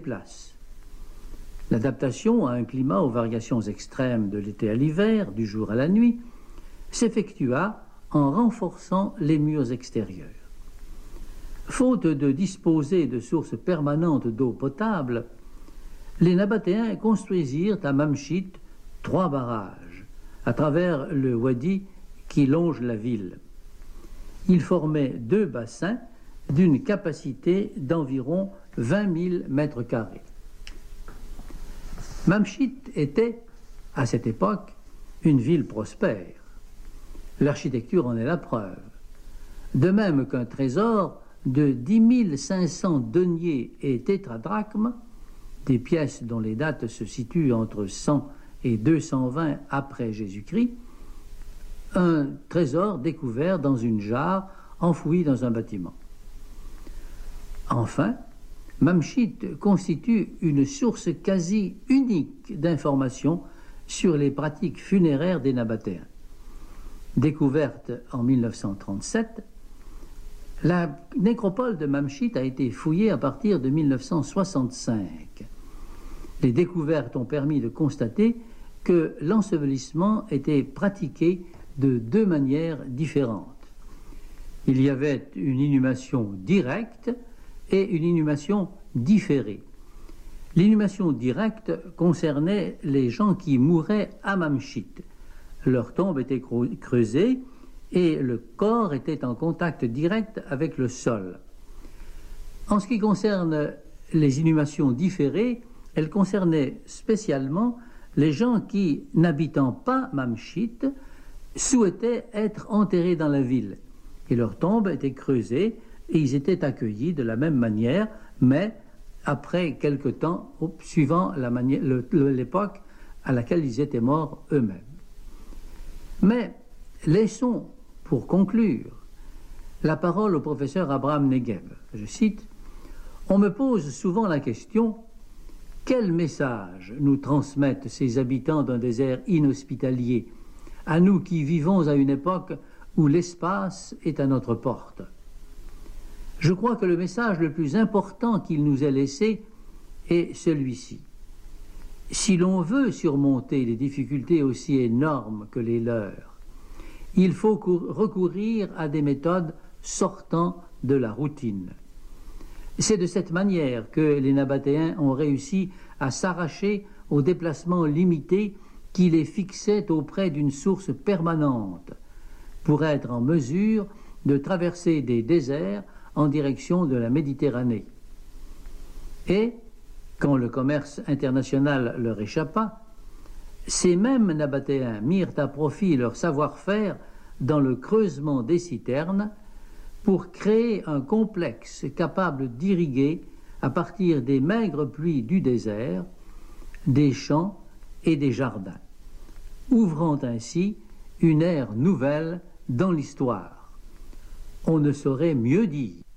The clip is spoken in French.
déplacent. L'adaptation à un climat aux variations extrêmes de l'été à l'hiver, du jour à la nuit, s'effectua en renforçant les murs extérieurs. Faute de disposer de sources permanentes d'eau potable, les Nabatéens construisirent à Mamshit 3 barrages à travers le Wadi qui longe la ville. Ils formaient 2 bassins d'une capacité d'environ 20 000 mètres carrés. Mamshit était, à cette époque, une ville prospère. L'architecture en est la preuve. De même qu'un trésor de 10 500 deniers et tétradrachmes, des pièces dont les dates se situent entre 100 et 220 après Jésus-Christ, un trésor découvert dans une jarre enfouie dans un bâtiment. Enfin, Mamshit constitue une source quasi unique d'informations sur les pratiques funéraires des Nabatéens. Découverte en 1937, la nécropole de Mamshit a été fouillée à partir de 1965. Les découvertes ont permis de constater que l'ensevelissement était pratiqué de 2 manières différentes. Il y avait une inhumation directe et une inhumation différée. L'inhumation directe concernait les gens qui mouraient à Mamshit. Leur tombe était creusée et le corps était en contact direct avec le sol. En ce qui concerne les inhumations différées, elles concernaient spécialement les gens qui, n'habitant pas Mamshit, souhaitaient être enterrés dans la ville. Et leur tombe était creusée et ils étaient accueillis de la même manière, mais après quelque temps, suivant l'époque à laquelle ils étaient morts eux-mêmes. Mais laissons, pour conclure, la parole au professeur Abraham Negev. Je cite, « On me pose souvent la question, quel message nous transmettent ces habitants d'un désert inhospitalier, à nous qui vivons à une époque où l'espace est à notre porte ? Je crois que le message le plus important qu'il nous ait laissé est celui-ci. Si l'on veut surmonter des difficultés aussi énormes que les leurs, il faut recourir à des méthodes sortant de la routine. C'est de cette manière que les Nabatéens ont réussi à s'arracher aux déplacements limités qui les fixaient auprès d'une source permanente pour être en mesure de traverser des déserts en direction de la Méditerranée. Et, quand le commerce international leur échappa, ces mêmes Nabatéens mirent à profit leur savoir-faire dans le creusement des citernes pour créer un complexe capable d'irriguer, à partir des maigres pluies du désert, des champs et des jardins, ouvrant ainsi une ère nouvelle dans l'histoire. On ne saurait mieux dire.